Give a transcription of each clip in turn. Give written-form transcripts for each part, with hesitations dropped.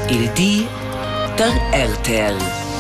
Il di der RTL.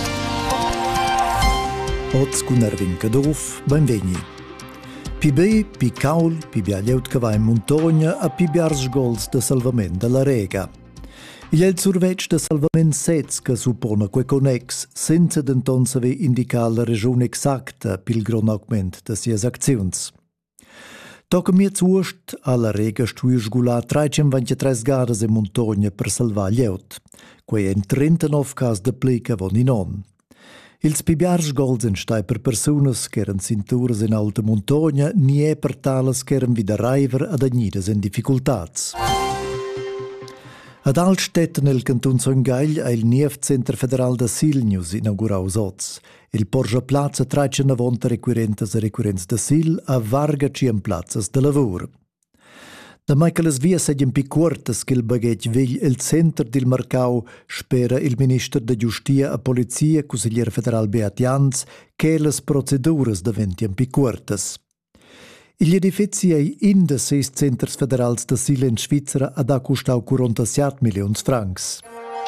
Oz cun Erwin Caduf, benvegni. Pi be, pi caul, pi bia glieut che va in montagna a pi biars sgols de salvament de la rega. Il è il survetg de salvament sez che suppone que connex, senza denton saver indicar la regione exacta pil gran augment de sias acziuns. Tocca mi zuost alla rega stuia sgulà 323 gadas in montagna per salvar glieut, quei en 39 cas de pleca von in on. Ils pibiars gols en stai per personas che eran cinturas in alta montagna, ni è per talas che eran vida raiver ad agnidas en difficultats. Ad Altstetten nel canton Songail ha il Niev Center Federal da Silnius inauguraus oz. Il Porgia Plaza 390 requirentes e requirents da Sil a varga 100 plazas de lavur. Da mai che las vias segien pi curtas che il baghetg vegl il center del Marcau spera il minister da Giustia a Polizia consigliere federal Beat Jans che las proceduras diventien pi curtas. Gli edifici ai in de 6 centers federals da Sil in Svizzera ad ha custau 47 milions francs.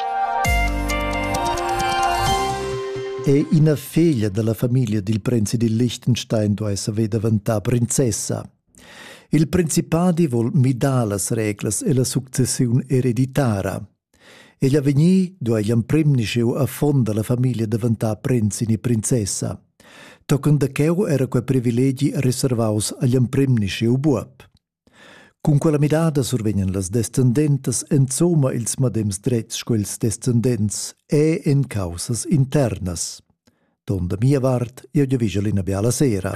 E una figlia della famiglia del Prince di Liechtenstein dove saver diventare princessa. Il Principadi vol midar las reglas e la successione ereditara. E gli avvegni dove gli imprimnisceu a fonda la famiglia diventare prince e princessa. Toccando da cheu era quei privilegi riservaus agli imprimnisceu buop. Con quella midada survegnan las descendentes insomma ils madems drets quels descendents e in causas internas. Donde mia vart io gli vigelina biala sera.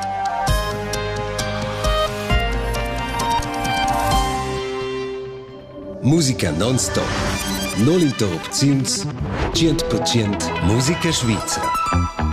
Musica non-stop, non interrupziuns, 100% musica svizra.